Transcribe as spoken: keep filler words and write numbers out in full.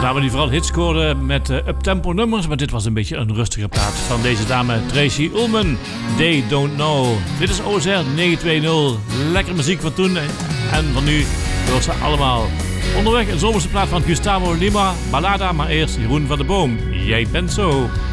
dame die vooral hits scoorde met uh, uptempo nummers, maar dit was een beetje een rustige plaat van deze dame Tracy Ullman. They Don't Know. Dit is O S R negen twee nul. Lekker muziek van toen en van nu. Door ze allemaal. Onderweg een zomerse plaat van Gustavo Lima, Ballada, maar eerst Jeroen van de Boom. Jij bent zo.